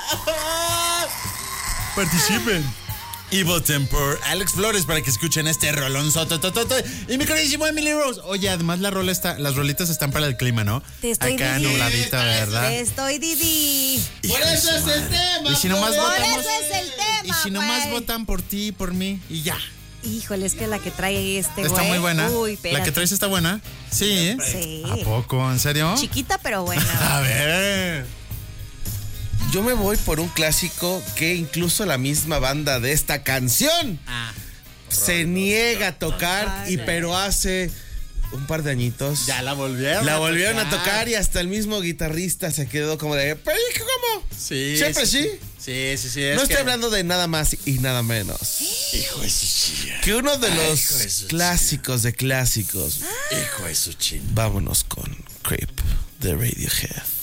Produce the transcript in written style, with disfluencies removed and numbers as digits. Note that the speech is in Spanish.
Participen. Y voten por Alex Flores para que escuchen este rolón sototototo. Y mi queridísimo Emily Rose. Oye, además las rolitas están para el clima, ¿no? Te estoy acá Didi. nubladita, ¿verdad? Te estoy Didi. Por eso es el tema. Y si nomás Por votamos, eso es el tema, y si nomás güey. votan por ti y por mí y ya. Híjole, es que la que trae este güey. Está muy buena. Uy, ¿La espérate. que traes está buena? Sí, ¿eh? Sí. ¿A poco? ¿En serio? Chiquita, pero buena. A ver. Yo me voy por un clásico que incluso la misma banda de esta canción se niega a tocar, pero hace un par de añitos Ya la volvieron. la volvieron a tocar y hasta el mismo guitarrista se quedó como de, ¿pero cómo? Sí. ¿Siempre sí? Sí. No estoy hablando de nada más y nada menos Hijo de su chía. que uno de Hijo de los su clásicos de clásicos. Hijo de su chía. Vámonos con Creep de Radiohead.